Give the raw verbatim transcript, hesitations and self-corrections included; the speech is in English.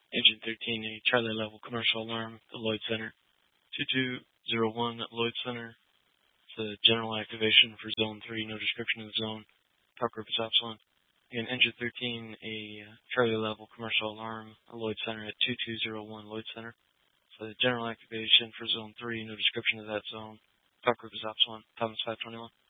Engine thirteen, a Charlie level commercial alarm, the Lloyd Center. two two zero one Lloyd Center. It's a general activation for Zone three, no description of the zone. Talk group is Epsilon. Again, Engine thirteen, a Charlie level commercial alarm, a Lloyd Center at two two zero one Lloyd Center. It's a general activation for Zone three, no description of that zone. Talk group is Epsilon. Thomas five twenty-one.